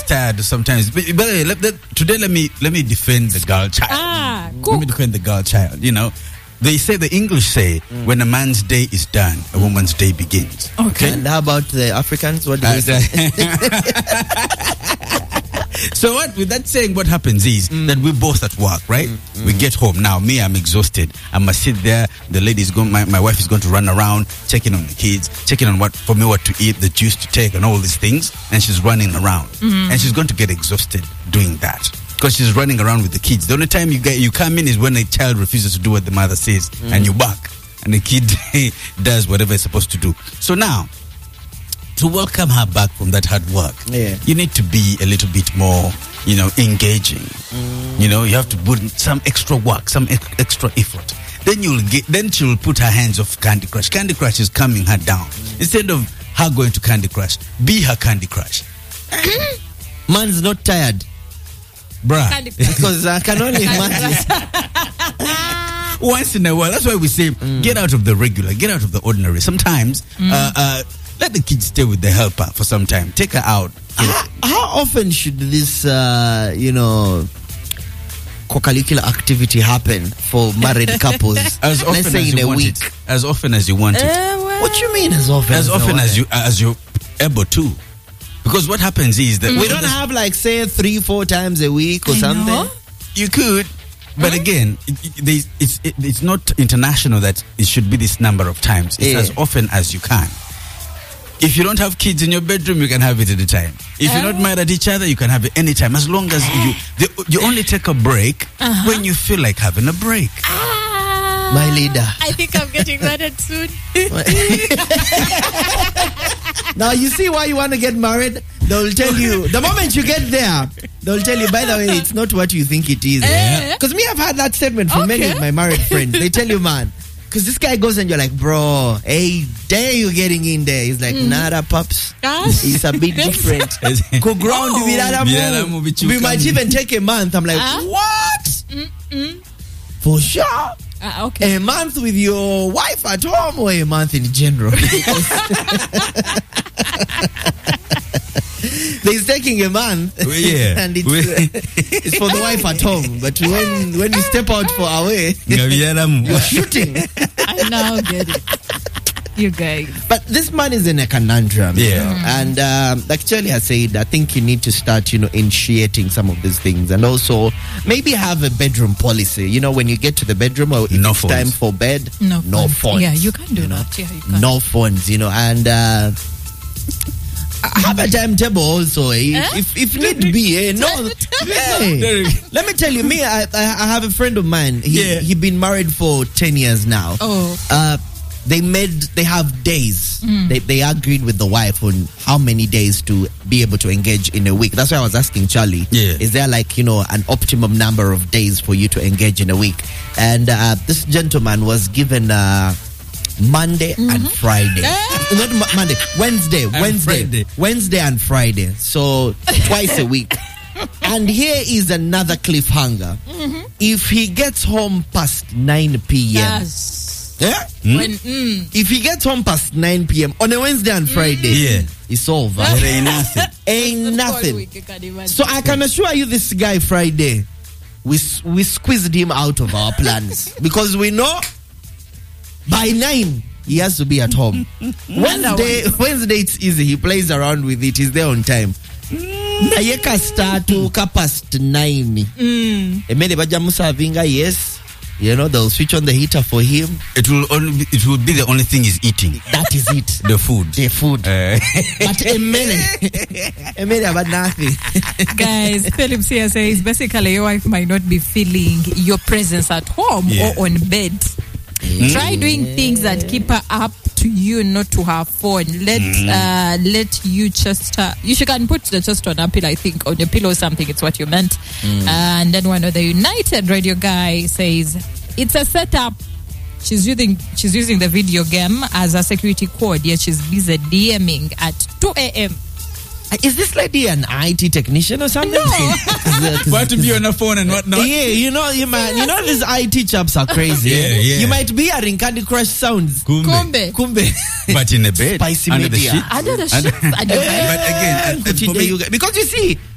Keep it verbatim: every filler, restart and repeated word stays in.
tired sometimes. But, but let, let, today, let me let me defend the girl child. Ah, cool. Let me defend the girl child. You know, they say, the English say, mm. when a man's day is done, a woman's day begins. Okay. And how about the Africans? What do uh, they say? So what, with that saying, what happens is mm. that we're both at work, right? Mm. We get home. Now, me, I'm exhausted. I must sit there. The lady's going, my, my wife is going to run around, checking on the kids, checking on what, for me, what to eat, the juice to take, and all these things. And she's running around. Mm. And she's going to get exhausted doing that, because she's running around with the kids. The only time you get, you come in is when a child refuses to do what the mother says, mm. and you bark, and the kid does whatever it's supposed to do. So now, to welcome her back from that hard work, yeah. you need to be a little bit more, you know, engaging. Mm. You know, you have to put some extra work, some ex- extra effort. Then you'll get. Then she'll put her hands off Candy Crush. Candy Crush is calming her down. Mm. Instead of her going to Candy Crush, be her Candy Crush. Man's not tired, bruh, because I can only imagine. Once in a while, that's why we say, mm. get out of the regular, get out of the ordinary. Sometimes, mm. uh, uh, let the kids stay with the helper for some time. Take her out. How, how often should this, uh, you know, co-curricular activity happen for married couples? As often Let's say as in you a want week. it. As often as you want it. Uh, well, what do you mean as often? As often as you as you're able to. Because what happens is that mm. we don't have, like, say three, four times a week or I something. Know. You could. But huh? again, it, it, it's it, it's not international that it should be this number of times. It's yeah. as often as you can. If you don't have kids in your bedroom, you can have it at a time. If uh, you're not mad at each other, you can have it anytime. As long as you the, you only take a break uh-huh. when you feel like having a break. Ah, my leader. I think I'm getting married soon. Now you see why you want to get married? They'll tell you, the moment you get there, they'll tell you, by the way, it's not what you think it is. Because uh, me, I've had that statement from okay. many of my married friends. They tell you, man, because this guy goes and you're like, bro, hey, dare you getting in there? He's like, mm. nada, pops. It's a bit different. Go ground, oh, we might even take a month. I'm like, uh? what? Mm-mm. For sure. Uh, okay. A month with your wife at home, or a month in general? He's taking a month, well, yeah. and it's, uh, it's for the wife at home. But when when you step out for away, you're shooting. I now get it, you guys. But this man is in a conundrum, yeah. You know? And um, like Charlie has said, I think you need to start, you know, initiating some of these things, and also maybe have a bedroom policy. You know, when you get to the bedroom, or if no it's phones. time for bed, no, no phones. phones. Yeah, you can do you know? that. Yeah, you can. No phones, you know, and. Uh, have a timetable also, eh? Eh? If if need be, eh? No, hey. Let me tell you, me, I I have a friend of mine. He yeah. he been married for ten years now. Oh, uh, they made they have days. Mm. They they agreed with the wife on how many days to be able to engage in a week. That's why I was asking Charlie. Yeah. Is there, like, you know, an optimum number of days for you to engage in a week? And uh, this gentleman was given. Uh, Monday mm-hmm. and Friday. Ah. Not Mo- Monday, Wednesday, and Wednesday, Friday. Wednesday and Friday. So twice a week. And here is another cliffhanger. Mm-hmm. If he gets home past nine p.m. Yes. Yeah? Mm. When, mm. If he gets home past nine p.m. on a Wednesday and Friday, yeah. it's over. It ain't nothing. Ain't nothing. So I can assure you, this guy Friday, we we squeezed him out of our plans because we know. By nine, he has to be at home. Wednesday, Wednesday it's easy. He plays around with it. He's there on time. Nayeka start to past nine. Emele baja musavinga, yes. You know, they'll switch on the heater for him. It will only be, it will be the only thing he's eating. That is it. The food. The food. Uh. But Emele, Emele about nothing. Guys, Phillips here says basically your wife might not be feeling your presence at home yeah. or on bed. Mm. Try doing things that keep her up to you, not to her phone. Let mm. uh, let you just uh, you should can put the chest on a pillow, I think, on your pillow or something. It's what you meant. Mm. Uh, and then one of the United Radio guy says it's a setup. She's using she's using the video game as a security code. Yet she's busy DMing at two a.m. Is this lady an I T technician or something? No. What to be on a phone and whatnot? Yeah, you know, you might, you know, these I T chaps are crazy. Yeah, yeah. You might be hearing Candy Crush sounds. Kumbe. Kumbe. But in a bed. Spicy under media. the sheet. Under the sheet. But again, uh, for me, because you see,